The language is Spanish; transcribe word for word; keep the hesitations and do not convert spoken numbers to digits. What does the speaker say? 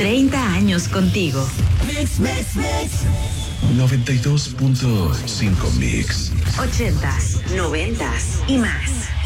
treinta años contigo. Mix, mix, mix. noventa y dos punto cinco Mix. ochentas, noventas y más.